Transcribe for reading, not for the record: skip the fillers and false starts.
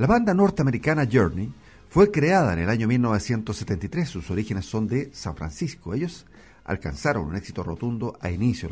La banda norteamericana Journey fue creada en el año 1973. Sus orígenes son de San Francisco. Ellos alcanzaron un éxito rotundo a inicios